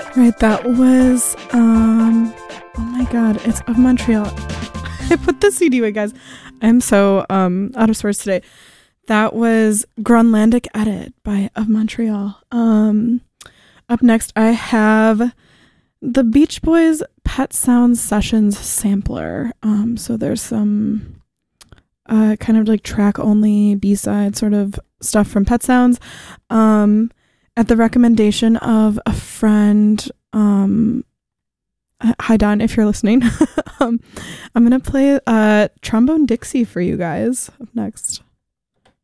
Right, that was oh my god, it's of Montreal. I put the CD away, guys. I'm so out of sorts today. That was Grunlandic Edit by Of Montreal. Up next I have the Beach Boys Pet Sounds Sessions sampler. So there's some kind of like track only B-side sort of stuff from Pet Sounds. At the recommendation of a friend, hi Don, if you're listening, I'm gonna play Trombone Dixie for you guys up next.